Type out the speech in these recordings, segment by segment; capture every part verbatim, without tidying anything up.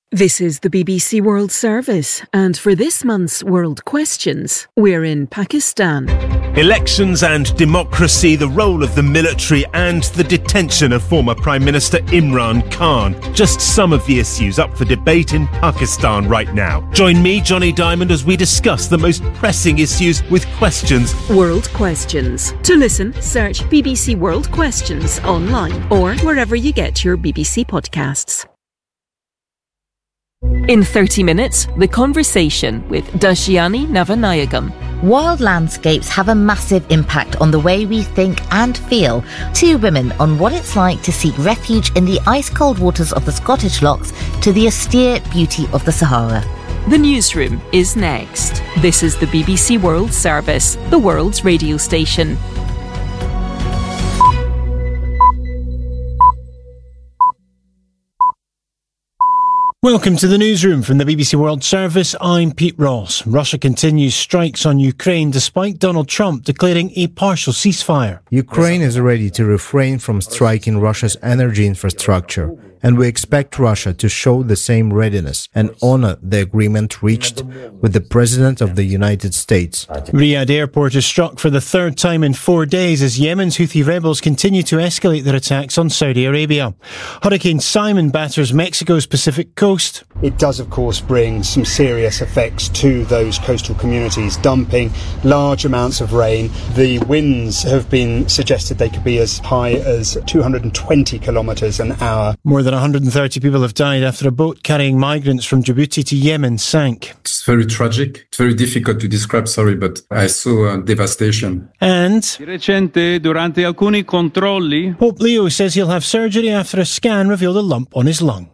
This is the B B C World Service, and for this month's World Questions, we're in Pakistan. Elections and democracy, the role of the military and the detention of former Prime Minister Imran Khan. Just some of the issues up for debate in Pakistan right now. Join me, Johnny Diamond, as we discuss the most pressing issues with questions. World Questions. To listen, search B B C World Questions online or wherever you get your B B C podcasts. In thirty minutes, The Conversation with Dashiani Navanayagam. Wild landscapes have a massive impact on the way we think and feel. Two women on what it's like to seek refuge in the ice-cold waters of the Scottish Lochs to the austere beauty of the Sahara. The Newsroom is next. This is the B B C World Service, the world's radio station. Welcome to the Newsroom from the B B C World Service. I'm Pete Ross. Russia continues strikes on Ukraine despite Donald Trump declaring a partial ceasefire. Ukraine is ready to refrain from striking Russia's energy infrastructure, and we expect Russia to show the same readiness and honor the agreement reached with the President of the United States. Riyadh airport is struck for the third time in four days as Yemen's Houthi rebels continue to escalate their attacks on Saudi Arabia. Hurricane Simon batters Mexico's Pacific coast. It does, of course, bring some serious effects to those coastal communities, dumping large amounts of rain. The winds have been suggested they could be as high as two hundred twenty kilometres an hour. More than one hundred thirty people have died after a boat carrying migrants from Djibouti to Yemen sank. It's very tragic. It's very difficult to describe, sorry, but I saw uh, devastation. And Recente, durante alcuni controlli, Pope Leo says he'll have surgery after a scan revealed a lump on his lung.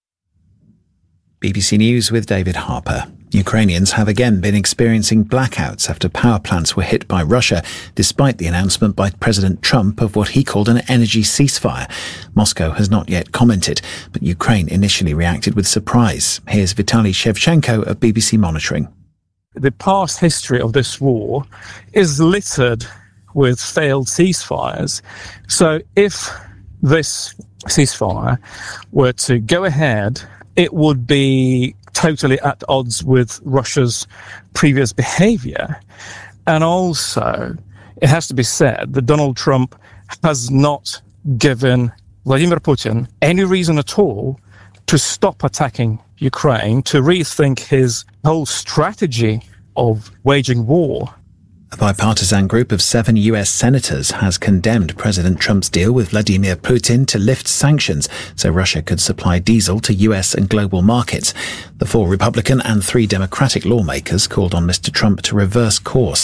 B B C News with David Harper. Ukrainians have again been experiencing blackouts after power plants were hit by Russia, despite the announcement by President Trump of what he called an energy ceasefire. Moscow has not yet commented, but Ukraine initially reacted with surprise. Here's Vitaly Shevchenko of B B C Monitoring. The past history of this war is littered with failed ceasefires. So if this ceasefire were to go ahead, it would be totally at odds with Russia's previous behavior. And also, it has to be said that Donald Trump has not given Vladimir Putin any reason at all to stop attacking Ukraine, to rethink his whole strategy of waging war. A bipartisan group of seven U S senators has condemned President Trump's deal with Vladimir Putin to lift sanctions so Russia could supply diesel to U S and global markets. The four Republican and three Democratic lawmakers called on Mister Trump to reverse course.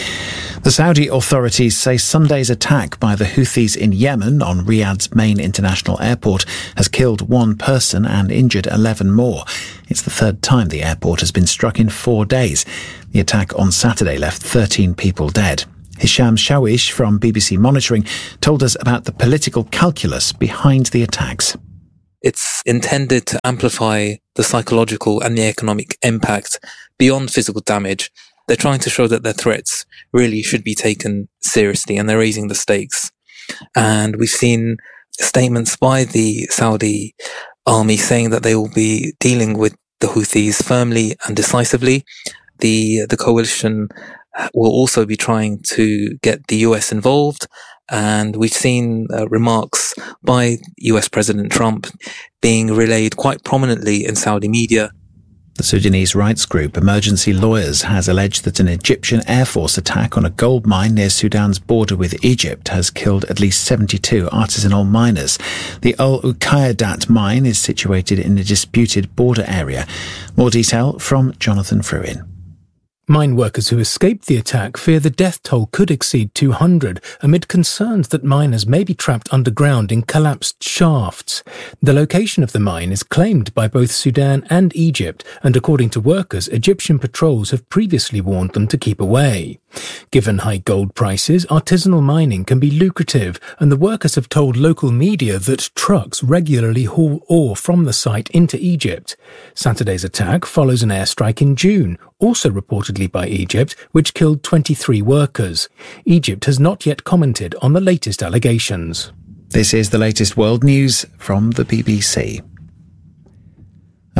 The Saudi authorities say Sunday's attack by the Houthis in Yemen on Riyadh's main international airport has killed one person and injured eleven more. It's the third time the airport has been struck in four days. The attack on Saturday left thirteen people dead. Hisham Shawish from B B C Monitoring told us about the political calculus behind the attacks. It's intended to amplify the psychological and the economic impact beyond physical damage. They're trying to show that their threats really should be taken seriously, and they're raising the stakes. And we've seen statements by the Saudi army saying that they will be dealing with the Houthis firmly and decisively. The, the coalition will also be trying to get the U S involved. And we've seen uh, remarks by U S President Trump being relayed quite prominently in Saudi media. The Sudanese rights group Emergency Lawyers has alleged that an Egyptian Air Force attack on a gold mine near Sudan's border with Egypt has killed at least seventy-two artisanal miners. The Al Uqaydat mine is situated in a disputed border area. More detail from Jonathan Fruin. Mine workers who escaped the attack fear the death toll could exceed two hundred, amid concerns that miners may be trapped underground in collapsed shafts. The location of the mine is claimed by both Sudan and Egypt, and according to workers, Egyptian patrols have previously warned them to keep away. Given high gold prices, artisanal mining can be lucrative, and the workers have told local media that trucks regularly haul ore from the site into Egypt. Saturday's attack follows an airstrike in June, also reportedly by Egypt, which killed twenty-three workers. Egypt has not yet commented on the latest allegations. This is the latest world news from the B B C. A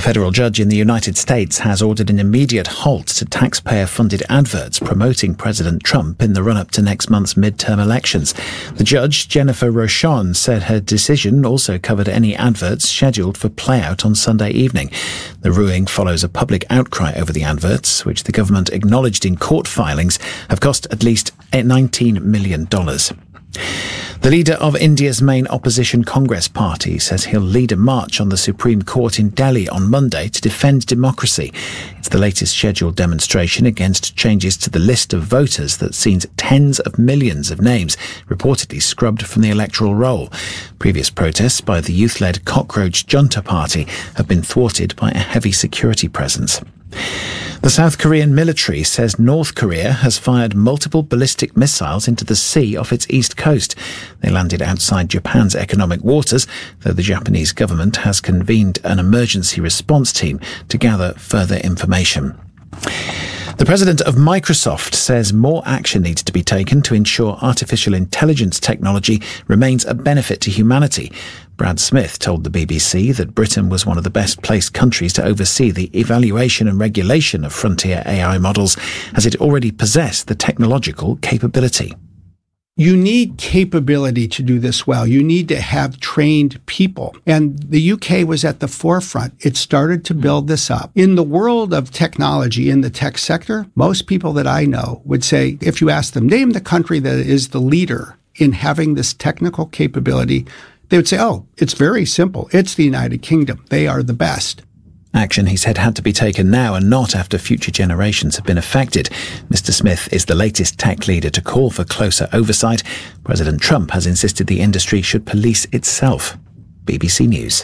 A federal judge in the United States has ordered an immediate halt to taxpayer-funded adverts promoting President Trump in the run-up to next month's midterm elections. The judge, Jennifer Rochon, said her decision also covered any adverts scheduled for playout on Sunday evening. The ruling follows a public outcry over the adverts, which the government acknowledged in court filings have cost at least nineteen million dollars. The leader of India's main opposition Congress party says he'll lead a march on the Supreme Court in Delhi on Monday to defend democracy. It's the latest scheduled demonstration against changes to the list of voters that sees tens of millions of names reportedly scrubbed from the electoral roll. Previous protests by the youth-led Cockroach Junta Party have been thwarted by a heavy security presence. The South Korean military says North Korea has fired multiple ballistic missiles into the sea off its east coast. They landed outside Japan's economic waters, though the Japanese government has convened an emergency response team to gather further information. The president of Microsoft says more action needs to be taken to ensure artificial intelligence technology remains a benefit to humanity. Brad Smith told the B B C that Britain was one of the best placed countries to oversee the evaluation and regulation of frontier A I models, as it already possessed the technological capability. You need capability to do this well. You need to have trained people. And the U K was at the forefront. It started to build this up. In the world of technology, in the tech sector, most people that I know would say, if you ask them, name the country that is the leader in having this technical capability, they would say, oh, it's very simple. It's the United Kingdom. They are the best. Action, he said, had to be taken now and not after future generations have been affected. Mister Smith is the latest tech leader to call for closer oversight. President Trump has insisted the industry should police itself. B B C News.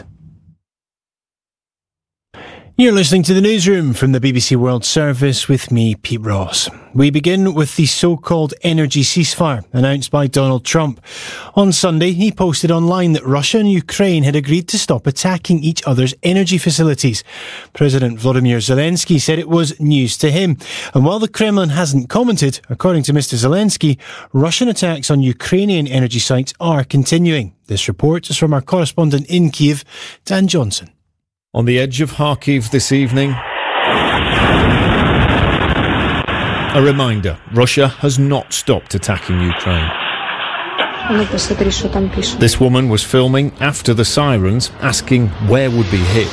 You're listening to the Newsroom from the B B C World Service with me, Pete Ross. We begin with the so-called energy ceasefire announced by Donald Trump. On Sunday, he posted online that Russia and Ukraine had agreed to stop attacking each other's energy facilities. President Volodymyr Zelensky said it was news to him. And while the Kremlin hasn't commented, according to Mister Zelensky, Russian attacks on Ukrainian energy sites are continuing. This report is from our correspondent in Kyiv, Dan Johnson. On the edge of Kharkiv this evening, a reminder, Russia has not stopped attacking Ukraine. This woman was filming after the sirens, asking where would be hit.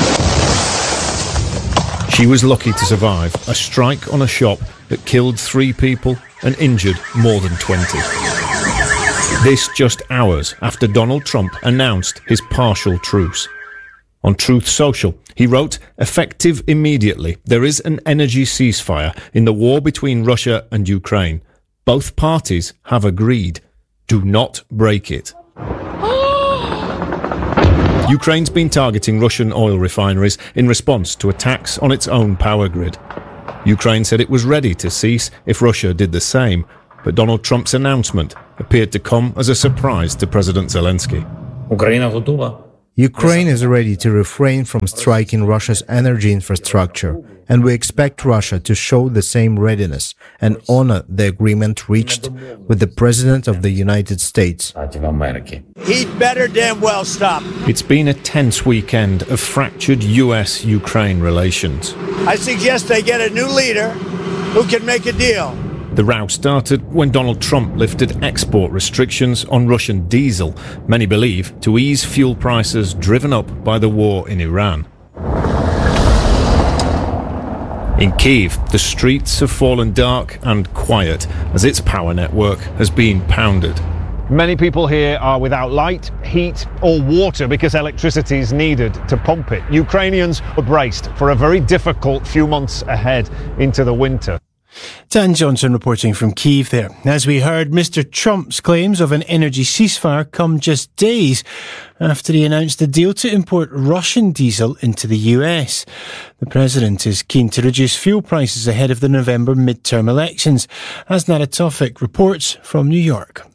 She was lucky to survive a strike on a shop that killed three people and injured more than twenty. This just hours after Donald Trump announced his partial truce. On Truth Social, he wrote, effective immediately, there is an energy ceasefire in the war between Russia and Ukraine. Both parties have agreed. Do not break it. Ukraine's been targeting Russian oil refineries in response to attacks on its own power grid. Ukraine said it was ready to cease if Russia did the same, but Donald Trump's announcement appeared to come as a surprise to President Zelensky. Ukraine is ready to refrain from striking Russia's energy infrastructure, and we expect Russia to show the same readiness and honor the agreement reached with the President of the United States. He'd better damn well stop. It's been a tense weekend of fractured U S Ukraine relations. I suggest they get a new leader who can make a deal. The row started when Donald Trump lifted export restrictions on Russian diesel, many believe to ease fuel prices driven up by the war in Iran. In Kyiv, the streets have fallen dark and quiet as its power network has been pounded. Many people here are without light, heat or water because electricity is needed to pump it. Ukrainians are braced for a very difficult few months ahead into the winter. Dan Johnson reporting from Kyiv there. As we heard, Mister Trump's claims of an energy ceasefire come just days after he announced a deal to import Russian diesel into the U S. The president is keen to reduce fuel prices ahead of the November midterm elections, as Nara Tawfik reports from New York.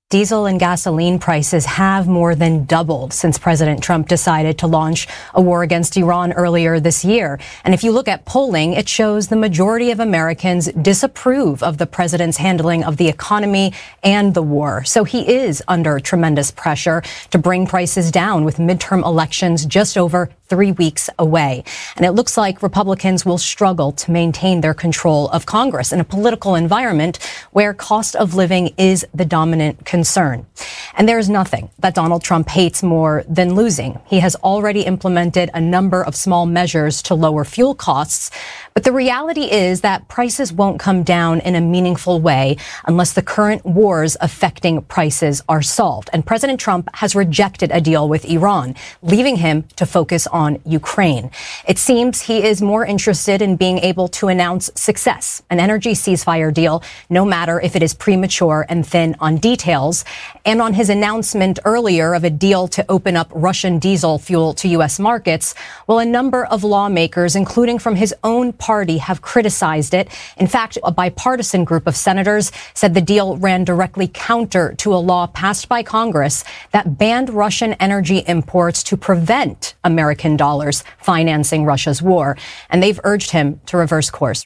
Diesel and gasoline prices have more than doubled since President Trump decided to launch a war against Iran earlier this year. And if you look at polling, it shows the majority of Americans disapprove of the president's handling of the economy and the war. So he is under tremendous pressure to bring prices down with midterm elections just over three weeks away. And it looks like Republicans will struggle to maintain their control of Congress in a political environment where cost of living is the dominant concern. And there is nothing that Donald Trump hates more than losing. He has already implemented a number of small measures to lower fuel costs. But the reality is that prices won't come down in a meaningful way unless the current wars affecting prices are solved. And President Trump has rejected a deal with Iran, leaving him to focus on Ukraine. It seems he is more interested in being able to announce success, an energy ceasefire deal, no matter if it is premature and thin on details. And on his announcement earlier of a deal to open up Russian diesel fuel to U S markets, well, a number of lawmakers, including from his own party, have criticized it. In fact, a bipartisan group of senators said the deal ran directly counter to a law passed by Congress that banned Russian energy imports to prevent American dollars financing Russia's war. And they've urged him to reverse course.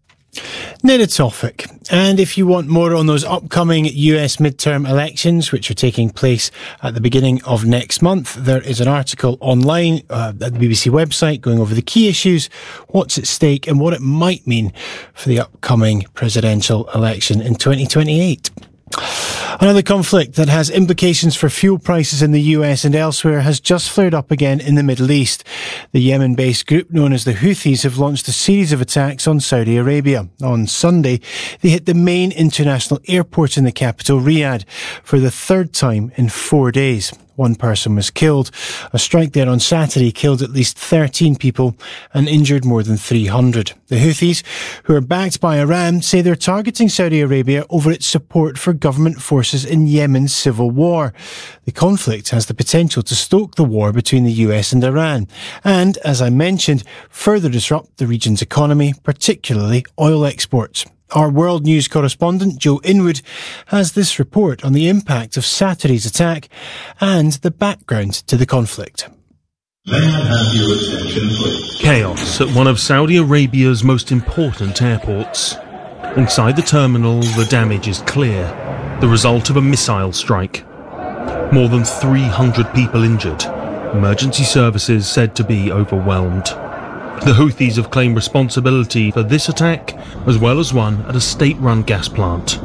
Neda Tawfik. And if you want more on those upcoming U S midterm elections, which are taking place at the beginning of next month, there is an article online uh, at the B B C website going over the key issues, what's at stake and what it might mean for the upcoming presidential election in twenty twenty-eight. Another conflict that has implications for fuel prices in the U S and elsewhere has just flared up again in the Middle East. The Yemen-based group known as the Houthis have launched a series of attacks on Saudi Arabia. On Sunday, they hit the main international airport in the capital, Riyadh, for the third time in four days. One person was killed. A strike there on Saturday killed at least thirteen people and injured more than three hundred. The Houthis, who are backed by Iran, say they're targeting Saudi Arabia over its support for government forces in Yemen's civil war. The conflict has the potential to stoke the war between the U S and Iran and, as I mentioned, further disrupt the region's economy, particularly oil exports. Our world news correspondent, Joe Inwood, has this report on the impact of Saturday's attack and the background to the conflict. May I have your attention, please? Chaos at one of Saudi Arabia's most important airports. Inside the terminal, the damage is clear, the result of a missile strike. More than three hundred people injured. Emergency services said to be overwhelmed. The Houthis have claimed responsibility for this attack, as well as one at a state-run gas plant.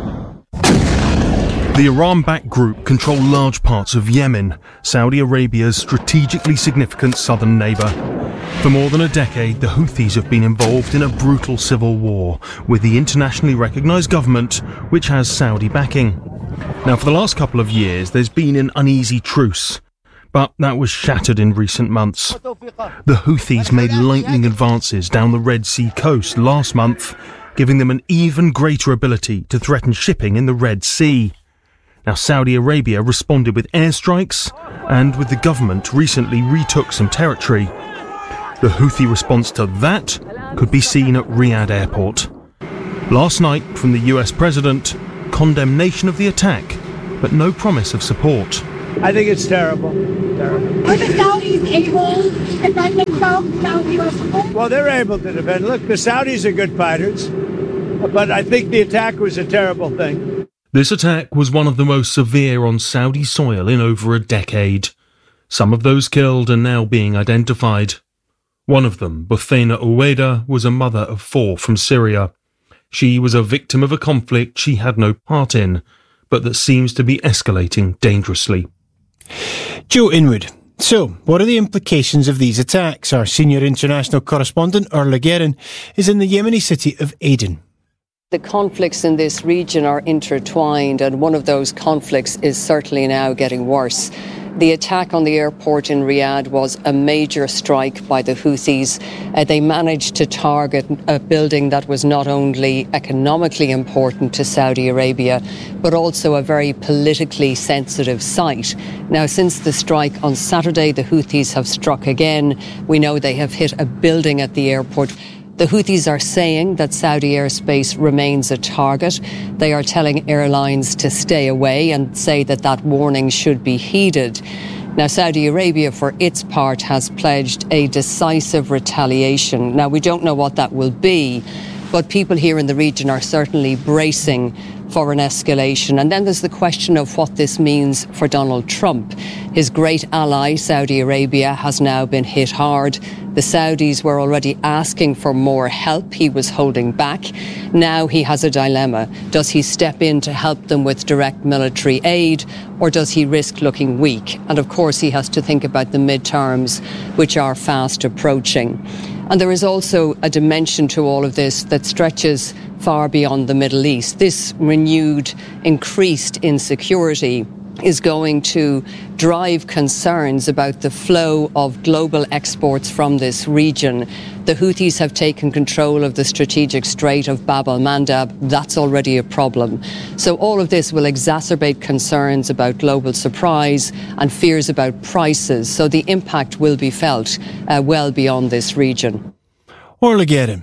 The Iran-backed group control large parts of Yemen, Saudi Arabia's strategically significant southern neighbour. For more than a decade, the Houthis have been involved in a brutal civil war with the internationally recognised government, which has Saudi backing. Now, for the last couple of years, there's been an uneasy truce. But that was shattered in recent months. The Houthis made lightning advances down the Red Sea coast last month, giving them an even greater ability to threaten shipping in the Red Sea. Now, Saudi Arabia responded with airstrikes, and with the government recently retook some territory. The Houthi response to that could be seen at Riyadh Airport. Last night, from the U S president, condemnation of the attack, but no promise of support. I think it's terrible. terrible. Are the Saudis able to defend themselves without U S support? Well, they're able to defend. Look, the Saudis are good fighters, but I think the attack was a terrible thing. This attack was one of the most severe on Saudi soil in over a decade. Some of those killed are now being identified. One of them, Buthaina Uweda, was a mother of four from Syria. She was a victim of a conflict she had no part in, but that seems to be escalating dangerously. Joe Inwood. So, what are the implications of these attacks? Our senior international correspondent, Orla Guerin, is in the Yemeni city of Aden. The conflicts in this region are intertwined, and one of those conflicts is certainly now getting worse. The attack on the airport in Riyadh was a major strike by the Houthis. Uh, they managed to target a building that was not only economically important to Saudi Arabia, but also a very politically sensitive site. Now, since the strike on Saturday, the Houthis have struck again. We know they have hit a building at the airport. The Houthis are saying that Saudi airspace remains a target. They are telling airlines to stay away and say that that warning should be heeded. Now, Saudi Arabia, for its part, has pledged a decisive retaliation. Now, we don't know what that will be, but people here in the region are certainly bracing for an escalation. And then there's the question of what this means for Donald Trump. His great ally, Saudi Arabia, has now been hit hard. The Saudis were already asking for more help. He was holding back. Now he has a dilemma. Does he step in to help them with direct military aid, or does he risk looking weak? And of course, he has to think about the midterms, which are fast approaching. And there is also a dimension to all of this that stretches far beyond the Middle East. This renewed, increased insecurity is going to drive concerns about the flow of global exports from this region. The Houthis have taken control of the strategic Strait of Bab el-Mandab. That's already a problem. So all of this will exacerbate concerns about global surprise and fears about prices. So the impact will be felt uh, well beyond this region. Orla Guerin.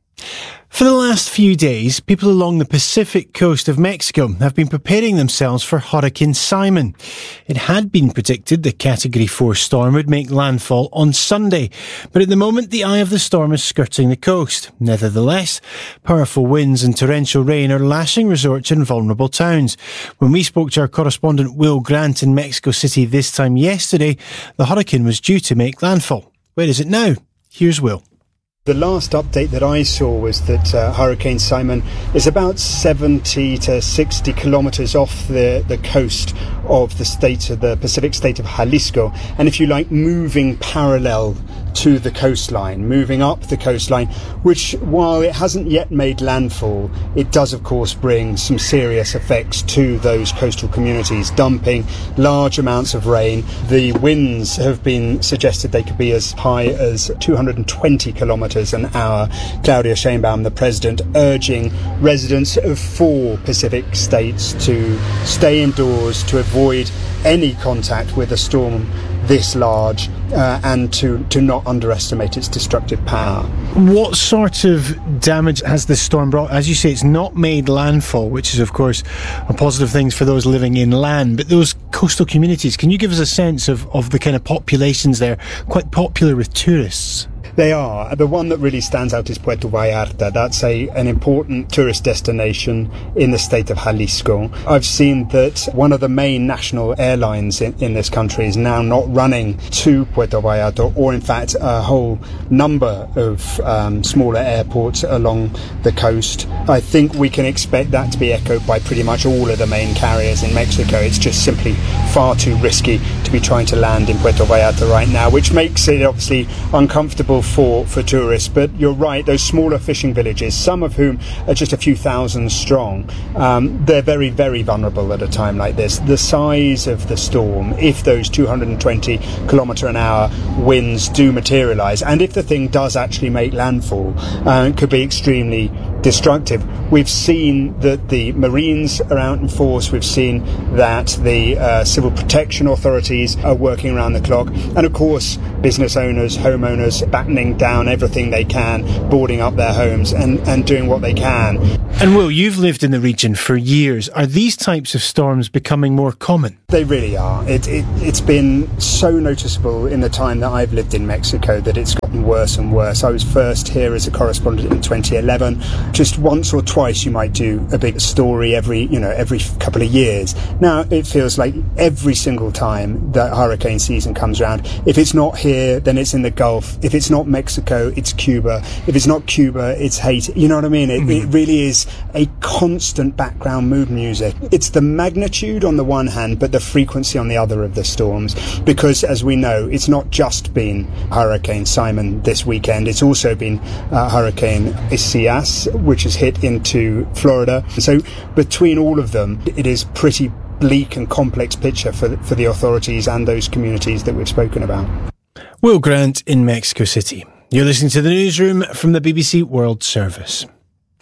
For the last few days, people along the Pacific coast of Mexico have been preparing themselves for Hurricane Simon. It had been predicted the Category four storm would make landfall on Sunday, but at the moment the eye of the storm is skirting the coast. Nevertheless, powerful winds and torrential rain are lashing resorts in vulnerable towns. When we spoke to our correspondent Will Grant in Mexico City this time yesterday, the hurricane was due to make landfall. Where is it now? Here's Will. The last update that I saw was that uh, Hurricane Simon is about seventy to sixty kilometres off the, the coast of the state of the Pacific state of Jalisco, and if you like, moving parallel to the coastline, moving up the coastline, which, while it hasn't yet made landfall, it does of course bring some serious effects to those coastal communities, dumping large amounts of rain. The winds have been suggested they could be as high as two hundred twenty kilometres an hour. Claudia Sheinbaum, the president, urging residents of four Pacific states to stay indoors, to avoid any contact with a storm this large, uh, and to, to not underestimate its destructive power. What sort of damage has this storm brought? As you say, it's not made landfall, which is of course a positive thing for those living inland, but those coastal communities, can you give us a sense of, of the kind of populations there, quite popular with tourists? They are. The one that really stands out is Puerto Vallarta. That's a an important tourist destination in the state of Jalisco. I've seen that one of the main national airlines in, in this country is now not running to Puerto Vallarta, or in fact a whole number of um, smaller airports along the coast. I think we can expect that to be echoed by pretty much all of the main carriers in Mexico. It's just simply far too risky to be trying to land in Puerto Vallarta right now, which makes it obviously uncomfortable for, for tourists. But you're right, those smaller fishing villages, some of whom are just a few thousand strong, um, they're very, very vulnerable at a time like this. The size of the storm, if those two hundred twenty kilometre an hour winds do materialise, and if the thing does actually make landfall, uh, it could be extremely destructive. We've seen that the Marines are out in force. We've seen that the uh, civil protection authorities are working around the clock. And of course, business owners, homeowners, battening down everything they can, boarding up their homes and, and doing what they can. And Will, you've lived in the region for years. Are these types of storms becoming more common? They really are. It, it, it's been so noticeable in the time that I've lived in Mexico that it's gotten worse and worse. I was first here as a correspondent in twenty eleven. Just once or twice you might do a big story every, you know, every couple of years. Now it feels like every single time that hurricane season comes around, if it's not here, then it's in the Gulf. If it's not Mexico, it's Cuba. If it's not Cuba, it's Haiti. You know what I mean? It, mm. it really is a constant background mood music. It's the magnitude on the one hand, but the frequency on the other of the storms. Because as we know, it's not just been Hurricane Simon this weekend. It's also been uh, Hurricane Isaias, which has hit into Florida. So between all of them, it is pretty bleak and complex picture for, for the authorities and those communities that we've spoken about. Will Grant in Mexico City. You're listening to the newsroom from the B B C World Service.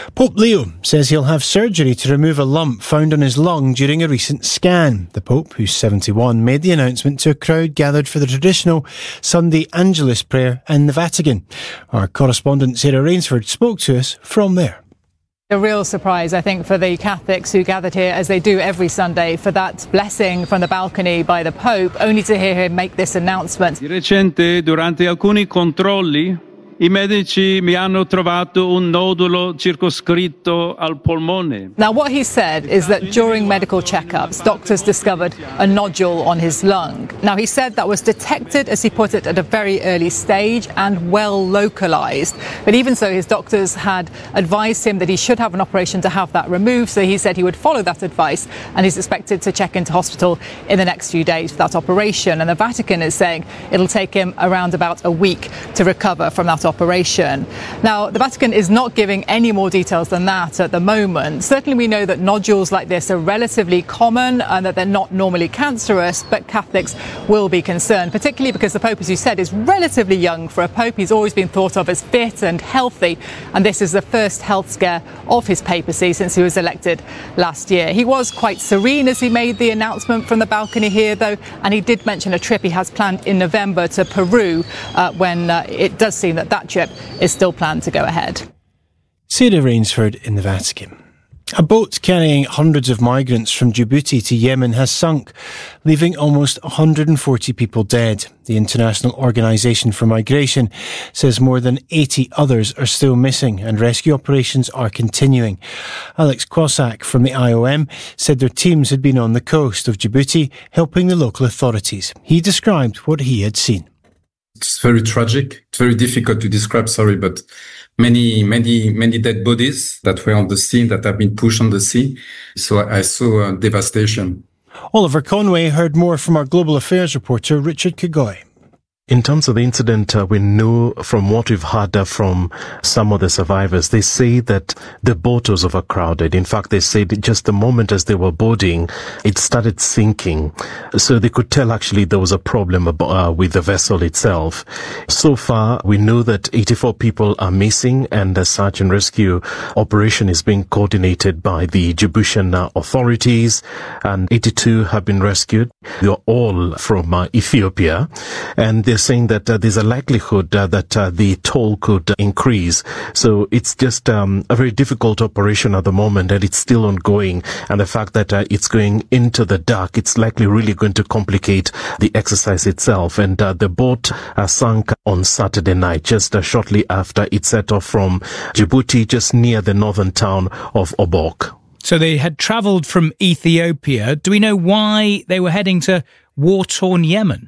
Pope Leo says he'll have surgery to remove a lump found on his lung during a recent scan. The Pope, who's seventy-one, made the announcement to a crowd gathered for the traditional Sunday Angelus prayer in the Vatican. Our correspondent Sarah Rainsford spoke to us from there. A real surprise, I think, for the Catholics who gathered here, as they do every Sunday, for that blessing from the balcony by the Pope, only to hear him make this announcement. Di recente, durante alcuni controlli, i medici mi hanno trovato un nodulo circoscritto al polmone. Now, what he said is that during medical checkups, doctors discovered a nodule on his lung. Now, he said that was detected, as he put it, at a very early stage and well localized. But even so, his doctors had advised him that he should have an operation to have that removed. So he said he would follow that advice, and he's expected to check into hospital in the next few days for that operation. And the Vatican is saying it'll take him around about a week to recover from that operation. operation. Now, the Vatican is not giving any more details than that at the moment. Certainly we know that nodules like this are relatively common and that they're not normally cancerous, but Catholics will be concerned, particularly because the Pope, as you said, is relatively young for a Pope. He's always been thought of as fit and healthy, and this is the first health scare of his papacy since he was elected last year. He was quite serene as he made the announcement from the balcony here, though, and he did mention a trip he has planned in November to Peru uh, when uh, it does seem that that trip is still planned to go ahead. Sarah Rainsford in the Vatican. A boat carrying hundreds of migrants from Djibouti to Yemen has sunk, leaving almost one hundred forty people dead. The International Organisation for Migration says more than eighty others are still missing and rescue operations are continuing. Alex Kwassak from the I O M said their teams had been on the coast of Djibouti helping the local authorities. He described what he had seen. It's very tragic. It's very difficult to describe, sorry, but many, many, many dead bodies that were on the sea, that have been pushed on the sea. So I saw uh, devastation. Oliver Conway heard more from our global affairs reporter, Richard Kagoy. In terms of the incident, uh, we know from what we've heard uh, from some of the survivors, they say that the boat was overcrowded. In fact, they said just the moment as they were boarding, it started sinking. So they could tell actually there was a problem uh, with the vessel itself. So far, we know that eighty-four people are missing, and the search and rescue operation is being coordinated by the Djiboutian uh, authorities, and eighty-two have been rescued. They are all from uh, Ethiopia, and they're saying that uh, there's a likelihood uh, that uh, the toll could uh, increase. So it's just um, a very difficult operation at the moment, and it's still ongoing. And the fact that uh, it's going into the dark, it's likely really going to complicate the exercise itself. And uh, the boat uh, sank on Saturday night, just uh, shortly after it set off from Djibouti, just near the northern town of Obok. So they had travelled from Ethiopia. Do we know why they were heading to war-torn Yemen?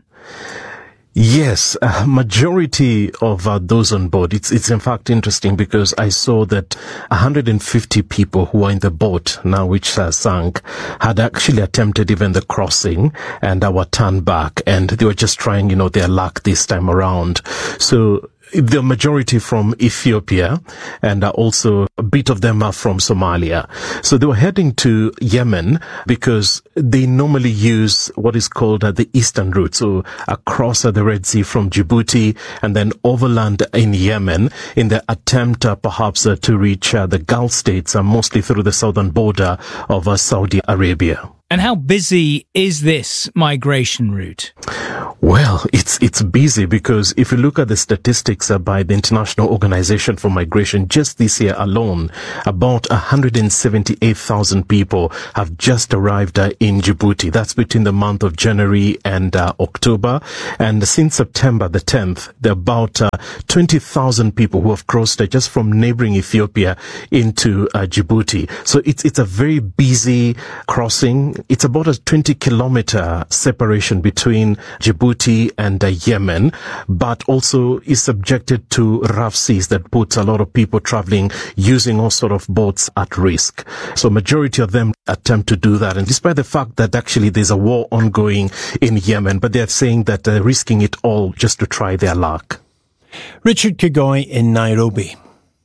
Yes, a majority of uh, those on board. It's, it's in fact interesting because I saw that one hundred fifty people who were in the boat now, which uh, sank, had actually attempted even the crossing and uh, were turned back, and they were just trying, you know, their luck this time around. So the majority from Ethiopia, and uh, also a bit of them are from Somalia. So they were heading to Yemen because they normally use what is called uh, the eastern route, so across uh, the Red Sea from Djibouti and then overland in Yemen in the attempt uh, perhaps uh, to reach uh, the Gulf states, uh, mostly through the southern border of uh, Saudi Arabia. And how busy is this migration route? Well, it's it's busy because if you look at the statistics uh, by the International Organization for Migration, just this year alone, about one hundred seventy-eight thousand people have just arrived uh, in Djibouti. That's between the month of January and uh, October. And since September the tenth, there are about uh, twenty thousand people who have crossed uh, just from neighboring Ethiopia into uh, Djibouti. So it's it's a very busy crossing. It's about a twenty kilometer separation between Djibouti and uh, Yemen, but also is subjected to rough seas that puts a lot of people traveling using all sort of boats at risk. So majority of them attempt to do that. And despite the fact that actually there's a war ongoing in Yemen, but they're saying that they're risking it all just to try their luck. Richard Kagoy in Nairobi.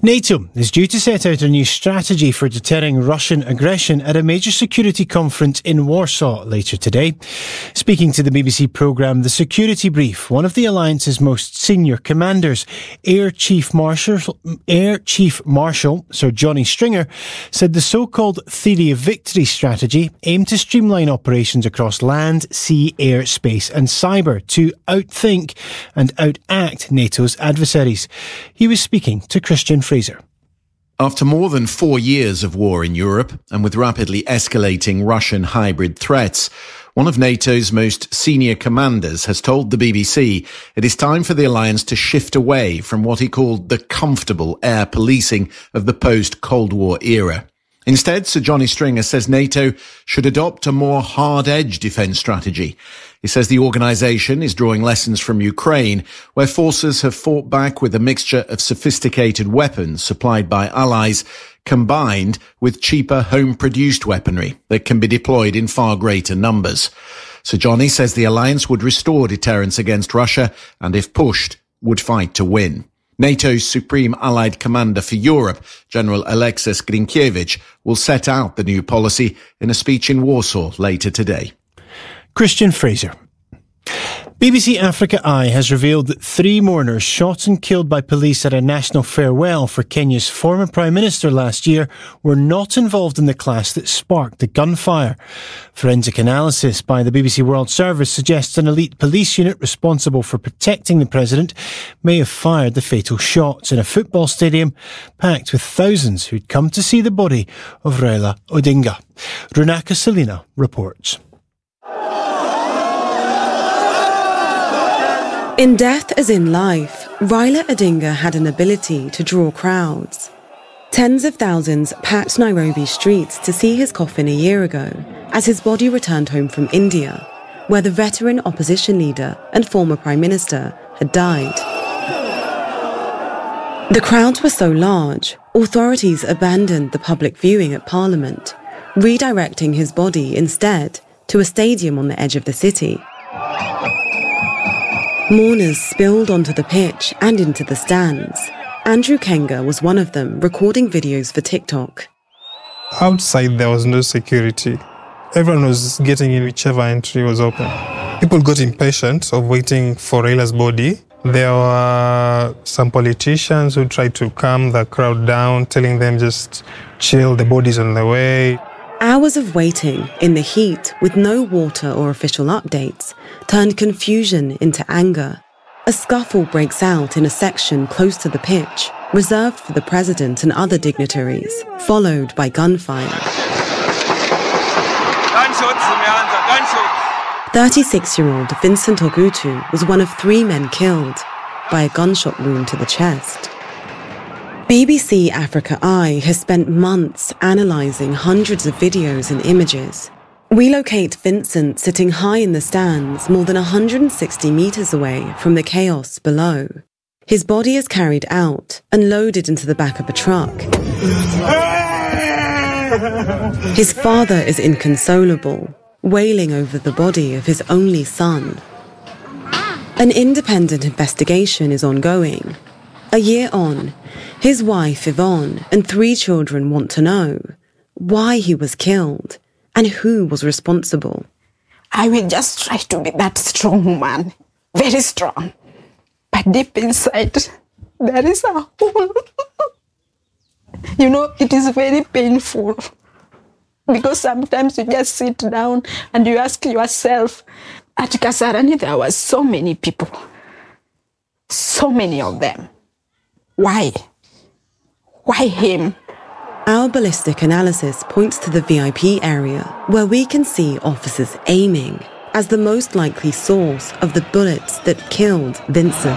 NATO is due to set out a new strategy for deterring Russian aggression at a major security conference in Warsaw later today. Speaking to the B B C programme The Security Brief, one of the alliance's most senior commanders, Air Chief Marshal, Air Chief Marshal Sir Johnny Stringer, said the so-called Theory of Victory strategy aimed to streamline operations across land, sea, air, space and cyber to outthink and outact NATO's adversaries. He was speaking to Christian Fraser. After more than four years of war in Europe, and with rapidly escalating Russian hybrid threats, one of NATO's most senior commanders has told the B B C it is time for the alliance to shift away from what he called the comfortable air policing of the post-Cold War era. Instead, Sir Johnny Stringer says NATO should adopt a more hard-edge defence strategy. He says the organisation is drawing lessons from Ukraine, where forces have fought back with a mixture of sophisticated weapons supplied by allies, combined with cheaper home-produced weaponry that can be deployed in far greater numbers. Sir Johnny says the alliance would restore deterrence against Russia and, if pushed, would fight to win. NATO's Supreme Allied Commander for Europe, General Alexis Grinkiewicz, will set out the new policy in a speech in Warsaw later today. Christian Fraser. B B C Africa Eye has revealed that three mourners shot and killed by police at a national farewell for Kenya's former Prime Minister last year were not involved in the clash that sparked the gunfire. Forensic analysis by the B B C World Service suggests an elite police unit responsible for protecting the president may have fired the fatal shots in a football stadium packed with thousands who'd come to see the body of Raila Odinga. Runaka Salina reports. In death as in life, Raila Odinga had an ability to draw crowds. Tens of thousands packed Nairobi streets to see his coffin a year ago as his body returned home from India, where the veteran opposition leader and former Prime Minister had died. The crowds were so large, authorities abandoned the public viewing at Parliament, redirecting his body instead to a stadium on the edge of the city. Mourners spilled onto the pitch and into the stands. Andrew Kenga was one of them, recording videos for TikTok. Outside there was no security. Everyone was getting in whichever entry was open. People got impatient of waiting for Raila's body. There were some politicians who tried to calm the crowd down, telling them just chill, the body's on the way. Hours of waiting in the heat with no water or official updates turned confusion into anger. A scuffle breaks out in a section close to the pitch, reserved for the president and other dignitaries, followed by gunfire. thirty-six-year-old Vincent Ogutu was one of three men killed by a gunshot wound to the chest. B B C Africa Eye has spent months analysing hundreds of videos and images. We locate Vincent sitting high in the stands more than one hundred sixty metres away from the chaos below. His body is carried out and loaded into the back of a truck. His father is inconsolable, wailing over the body of his only son. An independent investigation is ongoing. A year on, his wife Yvonne and three children want to know why he was killed and who was responsible. I will just try to be that strong woman, very strong. But deep inside, there is a hole. You know, it is very painful. Because sometimes you just sit down and you ask yourself, at Kasarani there were so many people. So many of them. Why? Why him? Our ballistic analysis points to the V I P area, where we can see officers aiming as the most likely source of the bullets that killed Vincent.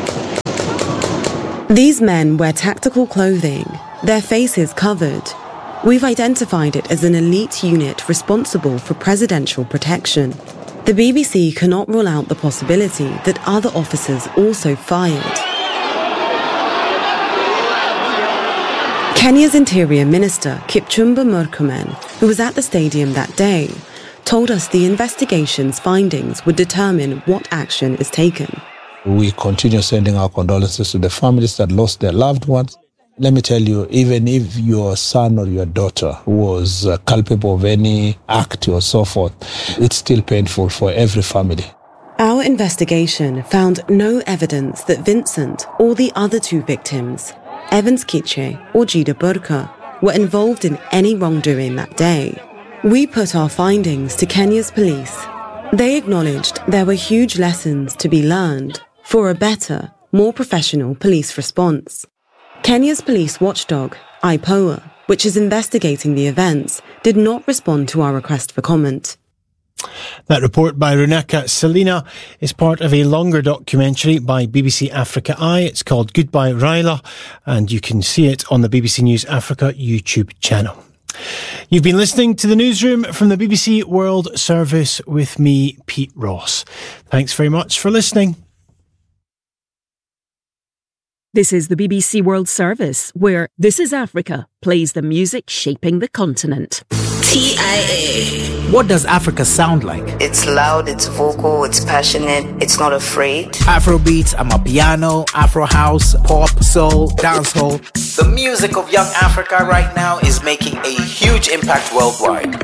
These men wear tactical clothing, their faces covered. We've identified it as an elite unit responsible for presidential protection. The B B C cannot rule out the possibility that other officers also fired. Kenya's Interior Minister, Kipchumba Murkomen, who was at the stadium that day, told us the investigation's findings would determine what action is taken. We continue sending our condolences to the families that lost their loved ones. Let me tell you, even if your son or your daughter was uh, culpable of any act or so forth, it's still painful for every family. Our investigation found no evidence that Vincent or the other two victims, Evans Kitche or Jida Burka, were involved in any wrongdoing that day. We put our findings to Kenya's police. They acknowledged there were huge lessons to be learned for a better, more professional police response. Kenya's police watchdog, I P O A, which is investigating the events, did not respond to our request for comment. That report by Runaka Salina is part of a longer documentary by B B C Africa Eye. It's called Goodbye Raila, and you can see it on the B B C News Africa YouTube channel. You've been listening to the newsroom from the B B C World Service with me, Pete Ross. Thanks very much for listening. This is the B B C World Service, where This is Africa plays the music shaping the continent. T I A. What does Africa sound like? It's loud, it's vocal, it's passionate, it's not afraid. Afrobeats, Amapiano, Afro house, pop, soul, dancehall. The music of young Africa right now is making a huge impact worldwide.